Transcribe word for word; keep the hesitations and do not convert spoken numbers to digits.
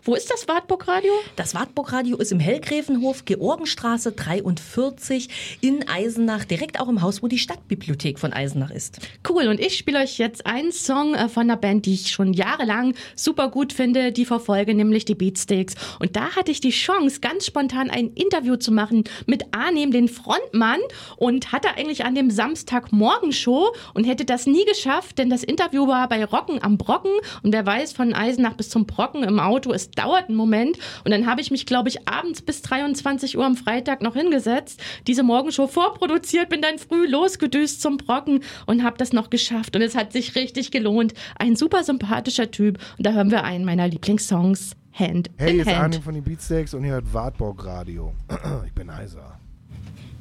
Wo ist das Wartburg-Radio? Das Wartburg-Radio ist im Hellgräfenhof, Georgenstraße dreiundvierzig in Eisenach, direkt auch im Haus, wo die Stadtbibliothek von Eisenach ist. Cool, und ich spiele euch jetzt einen Song von einer Band, die ich schon jahrelang super gut finde, die verfolge, nämlich die Beatsteaks. Und da hatte ich die Chance, ganz spontan ein Interview zu machen mit Arnim, den Frontmann, und hatte eigentlich an dem Samstagmorgen Show und hätte das nie geschafft, denn das Interview war bei Rocken am Brocken und wer weiß, von Eisenach bis zum Brocken im Auto, es dauert einen Moment und dann habe ich mich, glaube ich, abends bis dreiundzwanzig Uhr am Freitag noch hingesetzt, diese Morgenshow vorproduziert, bin dann früh losgedüst zum Brocken und habe das noch geschafft und es hat sich richtig gelohnt. Ein super sympathischer Typ und da hören wir einen meiner Lieblingssongs, Hand hey, in Hand. Hey, Hand. hier ist Arnim von den Beatsteaks und ihr hört Wartburg Radio. Ich bin heiser.